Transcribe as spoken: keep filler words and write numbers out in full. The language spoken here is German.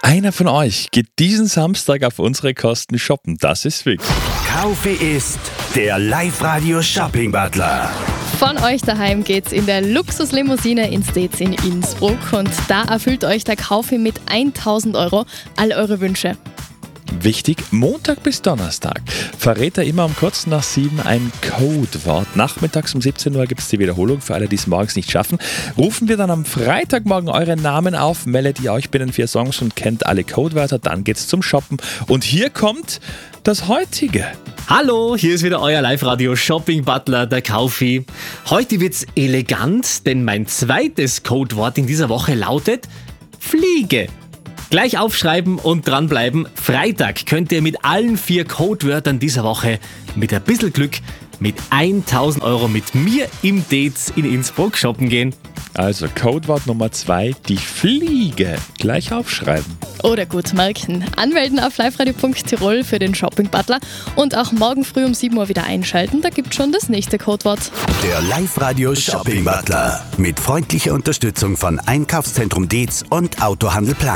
Einer von euch geht diesen Samstag auf unsere Kosten shoppen. Das ist fix. Kaufe ist der Live-Radio-Shopping-Butler. Von euch daheim geht's in der Luxuslimousine ins Dates in Innsbruck und da erfüllt euch der Kaufi mit tausend Euro all eure Wünsche. Wichtig, Montag bis Donnerstag verrät er immer um kurz nach sieben ein Codewort. Nachmittags um siebzehn Uhr gibt es die Wiederholung für alle, die es morgens nicht schaffen. Rufen wir dann am Freitagmorgen euren Namen auf, meldet ihr euch binnen vier Songs und kennt alle Codewörter, dann geht's zum Shoppen. Und hier kommt das heutige. Hallo, hier ist wieder euer Live-Radio-Shopping-Butler, der Kaufi. Heute wird's elegant, denn mein zweites Codewort in dieser Woche lautet Fliege. Gleich aufschreiben und dranbleiben. Freitag könnt ihr mit allen vier Codewörtern dieser Woche mit ein bisschen Glück mit tausend Euro mit mir im Dates in Innsbruck shoppen gehen. Also Codewort Nummer zwei, die Fliege. Gleich aufschreiben. Oder gut merken. Anmelden auf liveradio punkt tirol für den Shopping Butler und auch morgen früh um sieben Uhr wieder einschalten. Da gibt schon das nächste Codewort. Der Live-Radio-Shopping-Butler mit freundlicher Unterstützung von Einkaufszentrum Dietz und Autohandel Plan.